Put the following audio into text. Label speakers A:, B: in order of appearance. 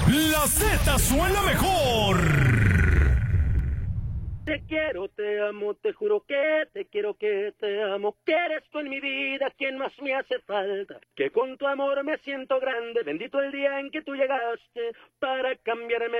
A: La Z suena mejor.
B: Te quiero, te amo, te juro que te quiero, que te amo, que eres tú en mi vida quien más me hace falta, que con tu amor me siento grande, bendito el día en que tú llegaste para cambiarme